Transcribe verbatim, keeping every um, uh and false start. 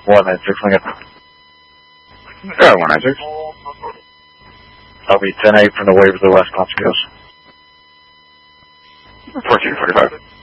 one nine six, Lincoln. Yeah, one nine six. I'll be ten eight from the wave of the West Concepcion. fourteen forty-five.